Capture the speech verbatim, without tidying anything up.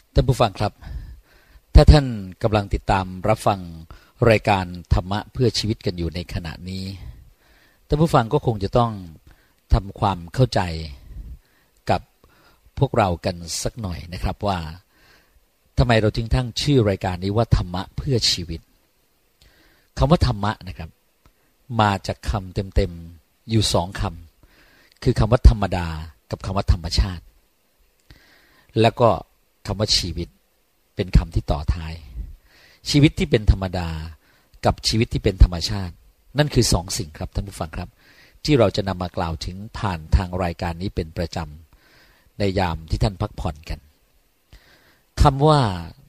ท่านผู้ฟังครับถ้าท่านกำลังติดตามรับฟังรายการธรรมะเพื่อชีวิตกันอยู่ในขณะนี้ท่านผู้ฟังก็คงจะต้องทำความเข้าใจกับพวกเรากันสักหน่อยนะครับว่าทำไมเราจึงตั้งชื่อรายการนี้ว่าธรรมะเพื่อชีวิตคำว่าธรรมะนะครับมาจากคำเต็มๆอยู่สองคำคือคำว่าธรรมดากับคำว่าธรรมชาติแล้วก็คำว่าชีวิตเป็นคำที่ต่อท้ายชีวิตที่เป็นธรรมดากับชีวิตที่เป็นธรรมชาตินั่นคือสองสิ่งครับท่านผู้ฟังครับที่เราจะนำมากล่าวถึงผ่านทางรายการนี้เป็นประจำในยามที่ท่านพักผ่อนกันคำว่า